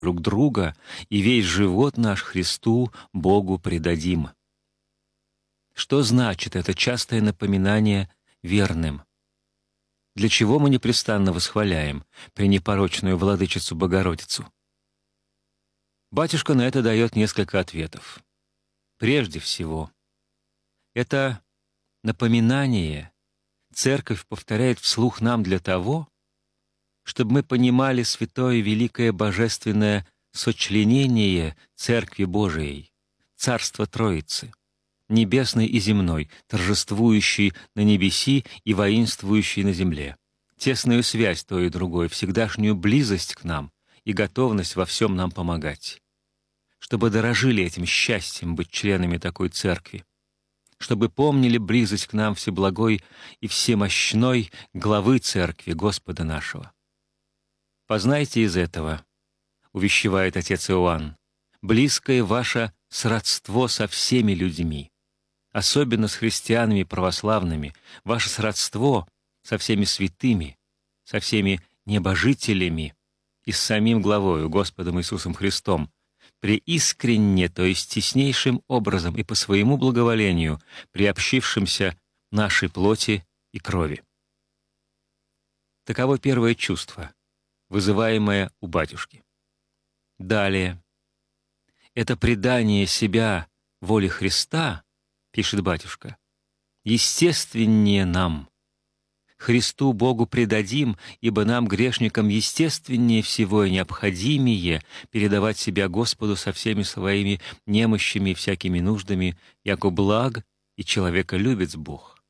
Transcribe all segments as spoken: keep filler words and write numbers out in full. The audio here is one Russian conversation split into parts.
друг друга, и весь живот наш Христу, Богу предадим». Что значит это частое напоминание верным? Для чего мы непрестанно восхваляем пренепорочную Владычицу Богородицу? Батюшка на это дает несколько ответов. Прежде всего, это напоминание Церковь повторяет вслух нам для того, чтобы мы понимали святое великое божественное сочленение Церкви Божией, Царства Троицы, небесной и земной, торжествующей на небеси и воинствующей на земле, тесную связь той и другой, всегдашнюю близость к нам и готовность во всем нам помогать, чтобы дорожили этим счастьем быть членами такой Церкви, чтобы помнили близость к нам всеблагой и всемощной главы Церкви Господа нашего. «Познайте из этого, — увещевает отец Иоанн, — близкое ваше сродство со всеми людьми, особенно с христианами православными, ваше сродство со всеми святыми, со всеми небожителями и с самим главою, Господом Иисусом Христом, преискренне, то есть теснейшим образом и по своему благоволению, приобщившимся нашей плоти и крови». Таково первое чувство, вызываемое у батюшки. Далее. Это предание себя воле Христа, пишет батюшка, естественнее нам. Христу Богу предадим, ибо нам, грешникам, естественнее всего и необходимее передавать себя Господу со всеми своими немощами и всякими нуждами, яко благ и человеколюбец Бог.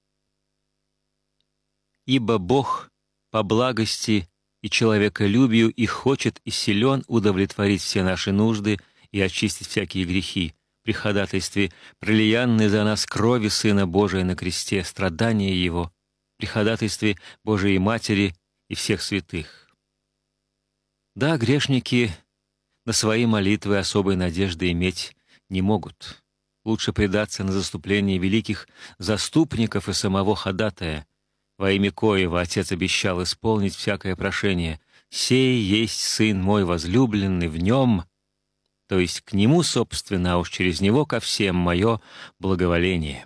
Ибо Бог по благости и человеколюбию и хочет и силен удовлетворить все наши нужды и очистить всякие грехи, при ходатайстве пролиянной за нас крови Сына Божия на кресте, страдания Его, при ходатайстве Божией Матери и всех святых. Да, грешники на свои молитвы особой надежды иметь не могут. Лучше предаться на заступление великих заступников и самого ходатая, во имя коего Отец обещал исполнить всякое прошение. «Сей есть Сын мой возлюбленный, в Нем», то есть к Нему, собственно, а уж через Него ко всем мое благоволение.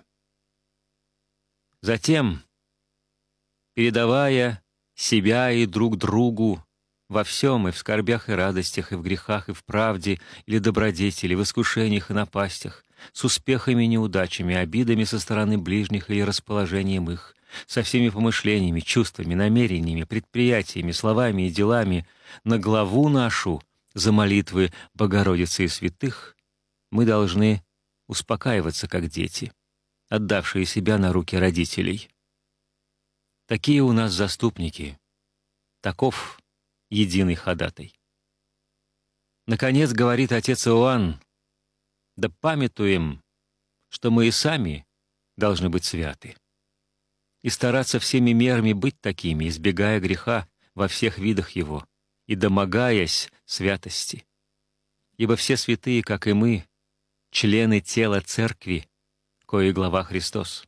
Затем, передавая себя и друг другу во всем, и в скорбях и радостях, и в грехах, и в правде, или добродетели, в искушениях и напастях, с успехами и неудачами, обидами со стороны ближних или расположением их, со всеми помышлениями, чувствами, намерениями, предприятиями, словами и делами, на главу нашу за молитвы Богородицы и святых, мы должны успокаиваться, как дети, отдавшие себя на руки родителей. Такие у нас заступники, таков единый ходатай. Наконец, говорит отец Иоанн, да памятуем, что мы и сами должны быть святы, и стараться всеми мерами быть такими, избегая греха во всех видах его, и домогаясь святости. Ибо все святые, как и мы, члены тела Церкви, кое глава Христос.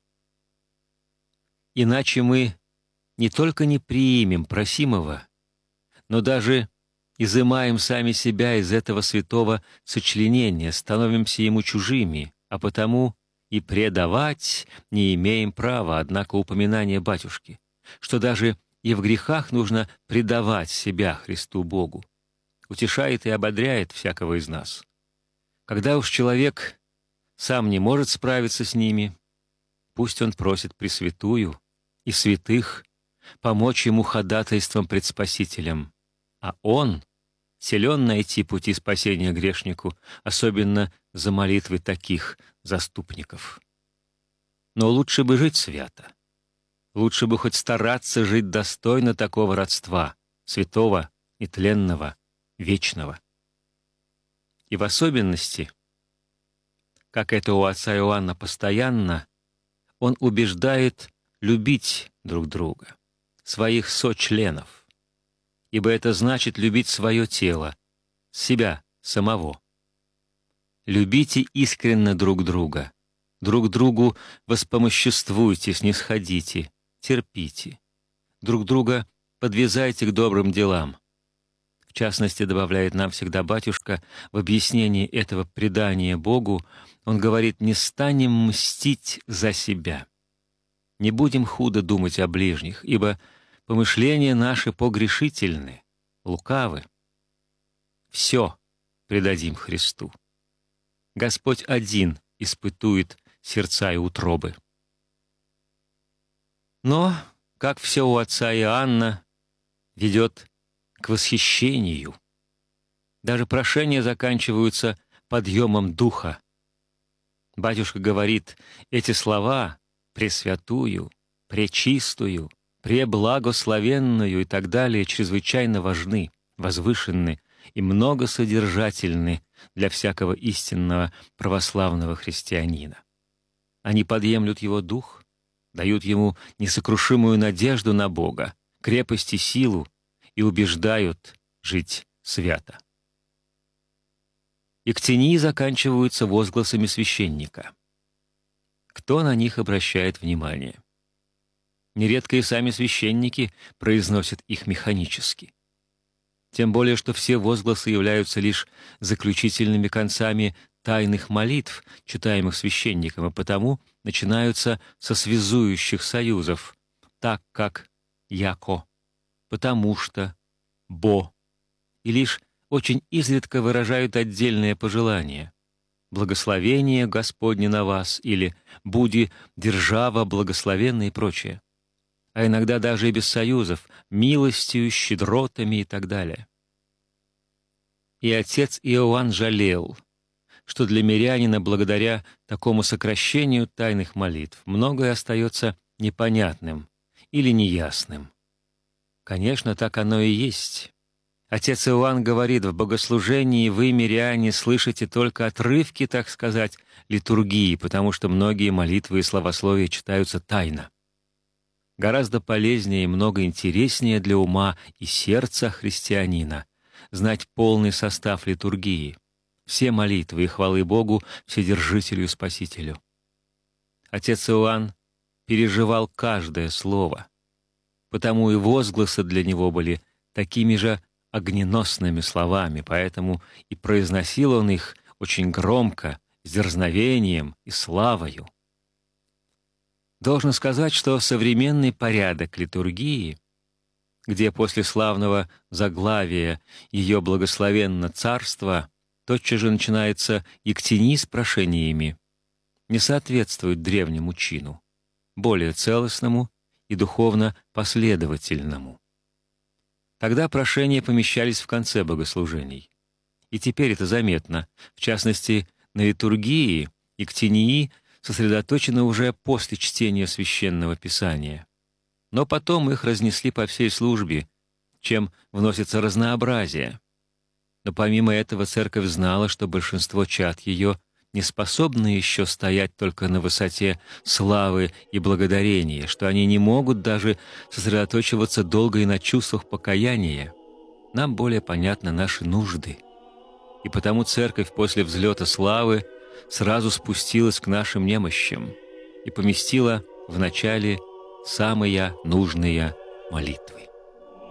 Иначе мы не только не примем просимого, но даже изымаем сами себя из этого святого сочленения, становимся ему чужими, а потому и предавать не имеем права, однако упоминание батюшки, что даже и в грехах нужно предавать себя Христу Богу, утешает и ободряет всякого из нас. Когда уж человек сам не может справиться с ними, пусть он просит Пресвятую и святых помочь ему ходатайством пред Спасителем, а он силен найти пути спасения грешнику, особенно за молитвы таких заступников. Но лучше бы жить свято. Лучше бы хоть стараться жить достойно такого родства, святого, нетленного, вечного. И в особенности, как это у отца Иоанна постоянно, он убеждает любить друг друга, своих сочленов, ибо это значит любить свое тело, себя самого. Любите искренно друг друга, друг другу воспомоществуйте, снисходите, терпите, друг друга подвязайте к добрым делам. В частности, добавляет нам всегда батюшка, в объяснении этого предания Богу, он говорит: «Не станем мстить за себя, не будем худо думать о ближних, ибо помышления наши погрешительны, лукавы. Все предадим Христу. Господь один испытует сердца и утробы». Но, как все у отца Иоанна, ведет к восхищению. Даже прошения заканчиваются подъемом духа. Батюшка говорит, эти слова «пресвятую», «пречистую», «преблагословенную» и так далее чрезвычайно важны, возвышенны и многосодержательны для всякого истинного православного христианина. Они подъемлют его дух, дают ему несокрушимую надежду на Бога, крепость и силу и убеждают жить свято. Ектении заканчиваются возгласами священника. Кто на них обращает внимание? Нередко и сами священники произносят их механически. Тем более, что все возгласы являются лишь заключительными концами тайных молитв, читаемых священником, и потому начинаются со связующих союзов, так как «яко», «потому что», «бо», и лишь очень изредка выражают отдельные пожелания: «Благословение Господне на вас» или «Буди держава благословенна» и прочее. А иногда даже и без союзов, милостью, щедротами и так далее. И отец Иоанн жалел, что для мирянина, благодаря такому сокращению тайных молитв, многое остается непонятным или неясным. Конечно, так оно и есть. Отец Иоанн говорит, в богослужении вы, миряне, слышите только отрывки, так сказать, литургии, потому что многие молитвы и славословия читаются тайно. Гораздо полезнее и много интереснее для ума и сердца христианина знать полный состав литургии, все молитвы и хвалы Богу, Вседержителю и Спасителю. Отец Иоанн переживал каждое слово, потому и возгласы для него были такими же огненосными словами, поэтому и произносил он их очень громко, с дерзновением и славою. Должен сказать, что современный порядок литургии, где после славного заглавия «Ее благословенно царство» тотчас же начинается ектении с прошениями, не соответствует древнему чину, более целостному и духовно последовательному. Тогда прошения помещались в конце богослужений. И теперь это заметно. В частности, на литургии ектении сосредоточены уже после чтения Священного Писания. Но потом их разнесли по всей службе, чем вносится разнообразие. Но помимо этого церковь знала, что большинство чад ее не способны еще стоять только на высоте славы и благодарения, что они не могут даже сосредоточиваться долго и на чувствах покаяния. Нам более понятны наши нужды. И потому церковь после взлета славы сразу спустилась к нашим немощам и поместила в начале самые нужные молитвы.